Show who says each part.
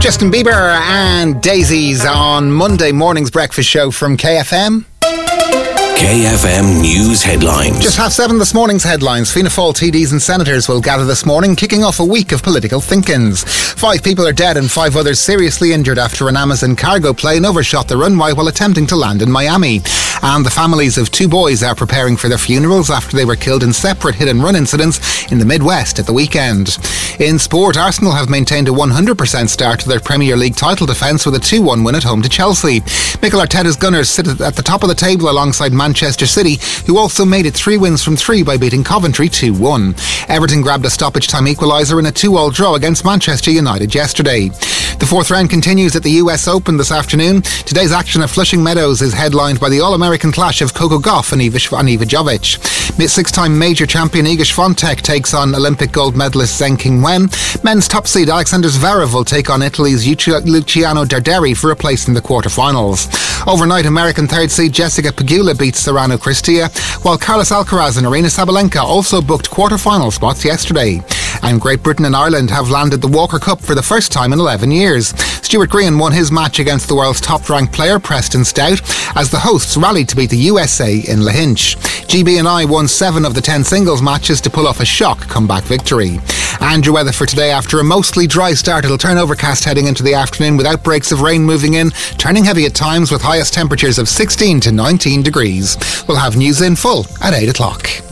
Speaker 1: Justin Bieber and Daisies on Monday morning's breakfast show from KFM.
Speaker 2: KFM News Headlines.
Speaker 1: Just 7:30 this morning's headlines. Fianna Fáil TDs and senators will gather this morning, kicking off a week of political think-ins. 5 people are dead and 5 others seriously injured after an Amazon cargo plane overshot the runway while attempting to land in Miami. And the families of 2 boys are preparing for their funerals after they were killed in separate hit-and-run incidents in the Midwest at the weekend. In sport, Arsenal have maintained a 100% start to their Premier League title defence with a 2-1 win at home to Chelsea. Mikel Arteta's Gunners sit at the top of the table alongside Manchester City, who also made it 3 wins from 3 by beating Coventry 2-1. Everton grabbed a stoppage-time equaliser in a 2-2 draw against Manchester United yesterday. The 4th round continues at the US Open this afternoon. Today's action at Flushing Meadows is headlined by the All-American clash of Coco Gauff and Iva Jovic. 6-time major champion Iga Swiatek takes on Olympic gold medalist Zheng Qinwen. Men's top seed Alexander Zverev will take on Italy's Luciano Darderi for a place in the quarterfinals. Overnight, American 3rd seed Jessica Pegula beats Serrano Cristia, while Carlos Alcaraz and Aryna Sabalenka also booked quarterfinal spots yesterday. And Great Britain and Ireland have landed the Walker Cup for the first time in 11 years. Stuart Green won his match against the world's top-ranked player, Preston Stout, as the hosts rallied to beat the USA in Lahinch. GB&I won 7 of the 10 singles matches to pull off a shock comeback victory. And your weather for today: after a mostly dry start, it'll turn overcast heading into the afternoon with outbreaks of rain moving in, turning heavy at times with highest temperatures of 16 to 19 degrees. We'll have news in full at 8 o'clock.